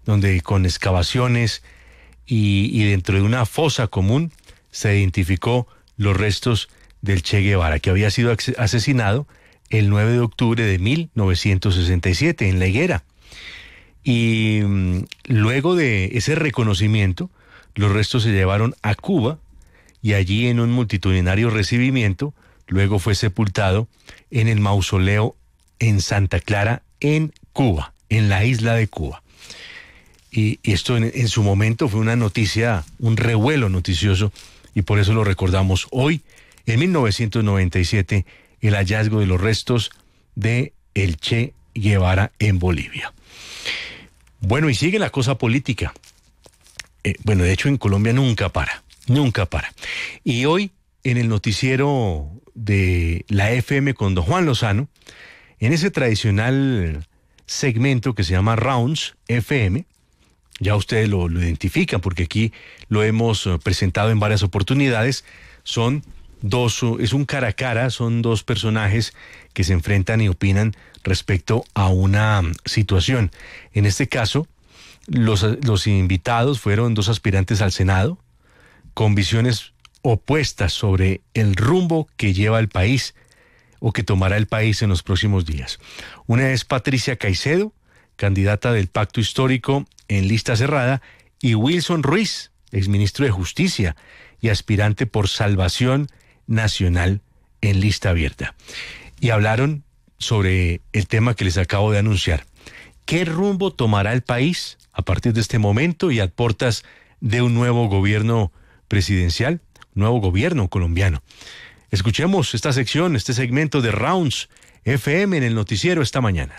donde con excavaciones y dentro de una fosa común se identificó los restos del Che Guevara, que había sido asesinado el 9 de octubre de 1967 en La Higuera. Y luego de ese reconocimiento, los restos se llevaron a Cuba y allí en un multitudinario recibimiento, luego fue sepultado en el mausoleo en Santa Clara, en Cuba, en la isla de Cuba. Y esto en su momento fue una noticia, un revuelo noticioso, y por eso lo recordamos hoy, en 1997, el hallazgo de los restos de el Che Guevara en Bolivia. Bueno, y sigue la cosa política. Bueno, de hecho en Colombia nunca para. Y hoy en el noticiero de la FM con don Juan Lozano, en ese tradicional segmento que se llama Rounds FM, ya ustedes lo identifican porque aquí lo hemos presentado en varias oportunidades, es un cara a cara, son dos personajes que se enfrentan y opinan respecto a una situación. En este caso, los invitados fueron dos aspirantes al Senado con visiones opuestas sobre el rumbo que lleva el país o que tomará el país en los próximos días. Una es Patricia Caicedo, candidata del Pacto Histórico en lista cerrada, y Wilson Ruiz, exministro de Justicia y aspirante por Salvación Nacional en lista abierta. Y hablaron sobre el tema que les acabo de anunciar. ¿Qué rumbo tomará el país a partir de este momento y a puertas de un nuevo gobierno presidencial, nuevo gobierno colombiano? Escuchemos esta sección, este segmento de Rounds FM en el noticiero esta mañana.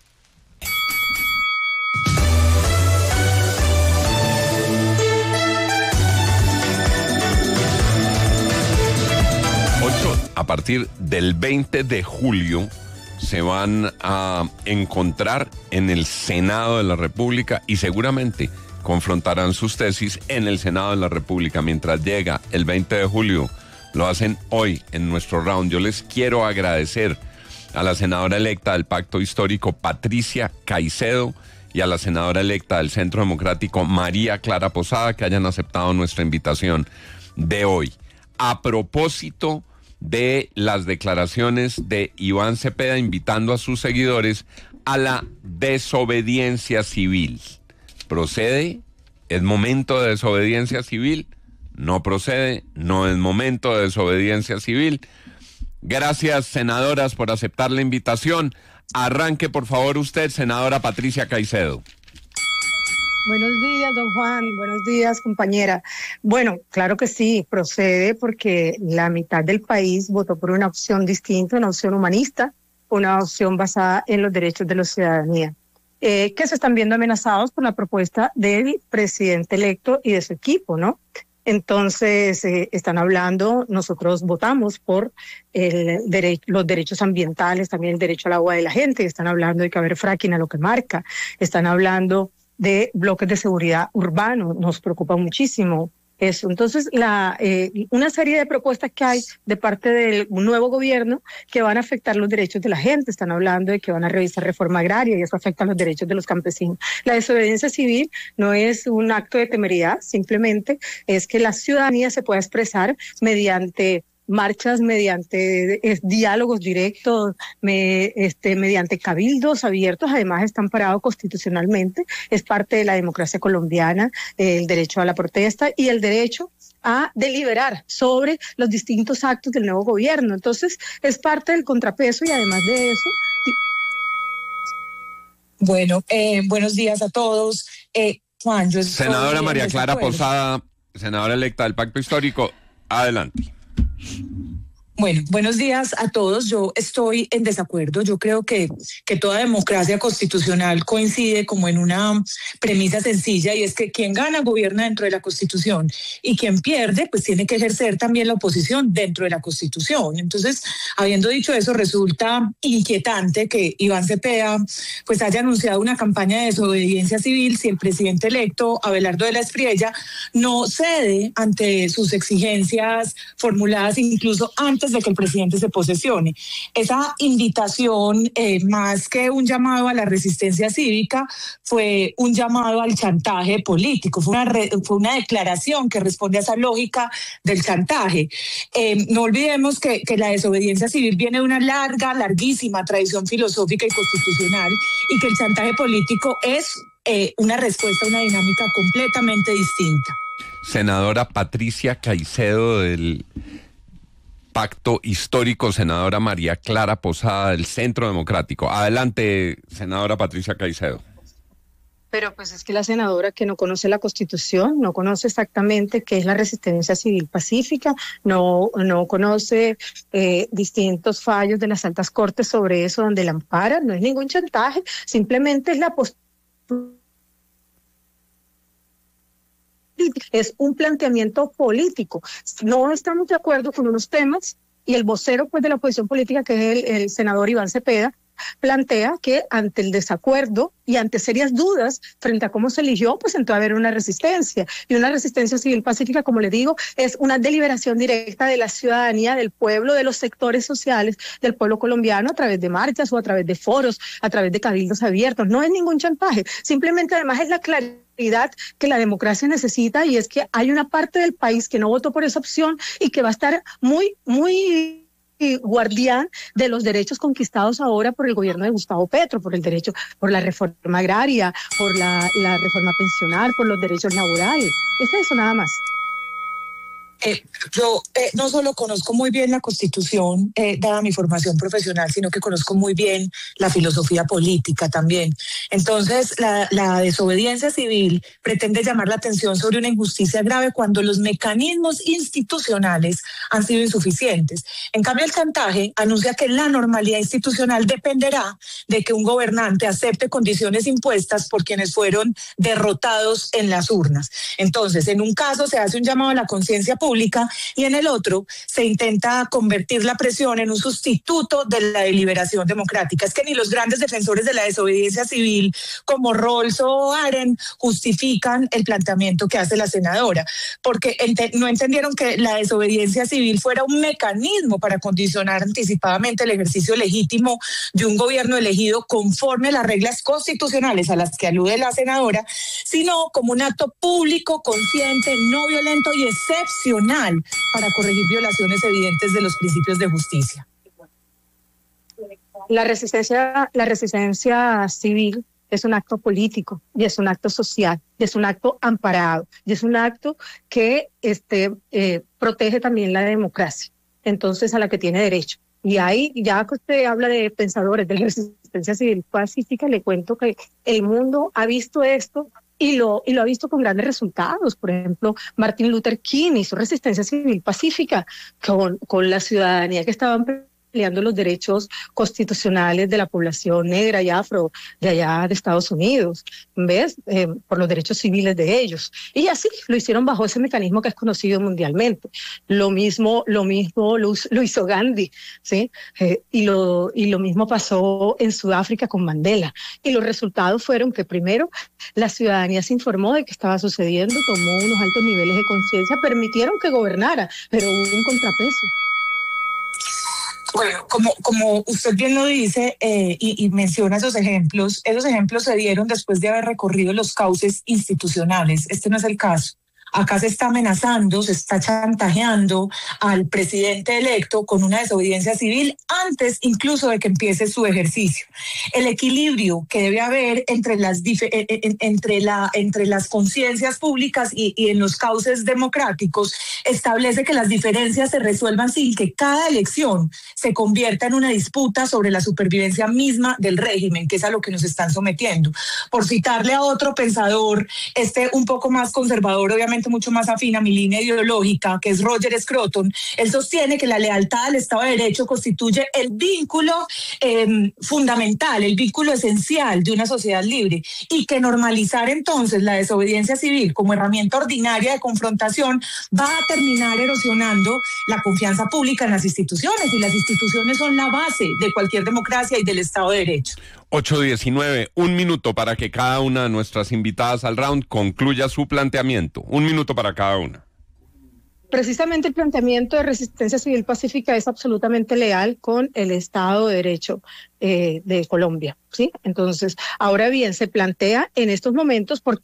A partir del 20 de julio se van a encontrar en el Senado de la República y seguramente confrontarán sus tesis en el Senado de la República. Mientras llega el 20 de julio, lo hacen hoy en nuestro round. Yo les quiero agradecer a la senadora electa del Pacto Histórico, Patricia Caicedo, y a la senadora electa del Centro Democrático, María Clara Posada, que hayan aceptado nuestra invitación de hoy. A propósito de las declaraciones de Iván Cepeda invitando a sus seguidores a la desobediencia civil. ¿Procede? ¿Es momento de desobediencia civil? No procede, no es momento de desobediencia civil. Gracias, senadoras, por aceptar la invitación. Arranque, por favor, usted, senadora Patricia Caicedo. Buenos días, don Juan. Buenos días, compañera. Bueno, claro que sí, procede porque la mitad del país votó por una opción distinta, una opción humanista, una opción basada en los derechos de la ciudadanía, que se están viendo amenazados por la propuesta del presidente electo y de su equipo, ¿no? Entonces, están hablando, nosotros votamos por los derechos ambientales, también el derecho al agua de la gente, están hablando de que haber fracking a lo que marca, están hablando de bloques de seguridad urbano, nos preocupa muchísimo eso. Entonces, una serie de propuestas que hay de parte del nuevo gobierno que van a afectar los derechos de la gente, están hablando de que van a revisar reforma agraria y eso afecta los derechos de los campesinos. La desobediencia civil no es un acto de temeridad, simplemente es que la ciudadanía se pueda expresar mediante marchas, mediante diálogos directos, mediante cabildos abiertos, además están parados constitucionalmente, es parte de la democracia colombiana, el derecho a la protesta y el derecho a deliberar sobre los distintos actos del nuevo gobierno. Entonces, es parte del contrapeso y además de eso... Bueno, buenos días a todos. Juan, yo estoy senadora María Clara Posada, senadora electa del Pacto Histórico, adelante. Bueno, buenos días a todos. Yo estoy en desacuerdo. Yo creo que toda democracia constitucional coincide como en una premisa sencilla y es que quien gana gobierna dentro de la Constitución y quien pierde pues tiene que ejercer también la oposición dentro de la Constitución. Entonces, habiendo dicho eso, resulta inquietante que Iván Cepeda pues haya anunciado una campaña de desobediencia civil si el presidente electo, Abelardo de la Espriella, no cede ante sus exigencias formuladas incluso antes antes de que el presidente se posesione. Esa invitación, más que un llamado a la resistencia cívica, fue un llamado al chantaje político, fue una declaración que responde a esa lógica del chantaje. No olvidemos que la desobediencia civil viene de una larguísima tradición filosófica y constitucional, y que el chantaje político es una respuesta a una dinámica completamente distinta. Senadora Patricia Caicedo del Pacto Histórico, senadora María Clara Posada del Centro Democrático. Adelante, senadora Patricia Caicedo. Pero pues es que la senadora que no conoce la Constitución, no conoce exactamente qué es la resistencia civil pacífica, no conoce distintos fallos de las altas cortes sobre eso donde la amparan, no es ningún chantaje, simplemente es la postura. Es un planteamiento político. No estamos de acuerdo con unos temas y el vocero pues de la oposición política, que es el senador Iván Cepeda, plantea que ante el desacuerdo y ante serias dudas frente a cómo se eligió, pues entonces va a haber una resistencia. Y una resistencia civil pacífica, como le digo, es una deliberación directa de la ciudadanía, del pueblo, de los sectores sociales del pueblo colombiano, a través de marchas o a través de foros, a través de cabildos abiertos. No es ningún chantaje, simplemente además es la claridad que la democracia necesita, y es que hay una parte del país que no votó por esa opción y que va a estar muy guardián de los derechos conquistados ahora por el gobierno de Gustavo Petro, por el derecho, por la reforma agraria, por la reforma pensional, por los derechos laborales. Es eso nada más. Yo no solo conozco muy bien la Constitución, dada mi formación profesional, sino que conozco muy bien la filosofía política también. Entonces, la desobediencia civil pretende llamar la atención sobre una injusticia grave cuando los mecanismos institucionales han sido insuficientes. En cambio, el chantaje anuncia que la normalidad institucional dependerá de que un gobernante acepte condiciones impuestas por quienes fueron derrotados en las urnas. Entonces, en un caso se hace un llamado a la conciencia pública y en el otro se intenta convertir la presión en un sustituto de la deliberación democrática. Es que ni los grandes defensores de la desobediencia civil como Rawls o Arendt justifican el planteamiento que hace la senadora, porque no entendieron que la desobediencia civil fuera un mecanismo para condicionar anticipadamente el ejercicio legítimo de un gobierno elegido conforme a las reglas constitucionales a las que alude la senadora, sino como un acto público, consciente, no violento y excepcional para corregir violaciones evidentes de los principios de justicia. La resistencia civil es un acto político y es un acto social y es un acto amparado y es un acto que protege también la democracia, entonces a la que tiene derecho. Y ahí, ya que usted habla de pensadores de la resistencia civil pacífica, le cuento que el mundo ha visto esto y lo ha visto con grandes resultados. Por ejemplo, Martin Luther King hizo resistencia civil pacífica con la ciudadanía que estaban peleando los derechos constitucionales de la población negra y afro de allá de Estados Unidos, ¿ves? Por los derechos civiles de ellos. Y así lo hicieron bajo ese mecanismo que es conocido mundialmente. Lo mismo lo hizo Gandhi, ¿sí? Y lo mismo pasó en Sudáfrica con Mandela. Y los resultados fueron que primero la ciudadanía se informó de qué estaba sucediendo, tomó unos altos niveles de conciencia, permitieron que gobernara, pero hubo un contrapeso. Bueno, como usted bien lo dice y menciona esos ejemplos se dieron después de haber recorrido los cauces institucionales. Este no es el caso. Acá se está amenazando, se está chantajeando al presidente electo con una desobediencia civil antes incluso de que empiece su ejercicio. El equilibrio que debe haber entre las conciencias públicas y en los cauces democráticos establece que las diferencias se resuelvan sin que cada elección se convierta en una disputa sobre la supervivencia misma del régimen, que es a lo que nos están sometiendo. Por citarle a otro pensador, un poco más conservador, obviamente mucho más afín a mi línea ideológica, que es Roger Scruton, él sostiene que la lealtad al Estado de Derecho constituye el vínculo fundamental, el vínculo esencial de una sociedad libre, y que normalizar entonces la desobediencia civil como herramienta ordinaria de confrontación va a terminar erosionando la confianza pública en las instituciones, y las instituciones son la base de cualquier democracia y del Estado de Derecho. 8:19, un minuto para que cada una de nuestras invitadas al round concluya su planteamiento. Un minuto para cada una. Precisamente el planteamiento de resistencia civil pacífica es absolutamente leal con el Estado de Derecho de Colombia, ¿sí? Entonces, ahora bien, se plantea en estos momentos, porque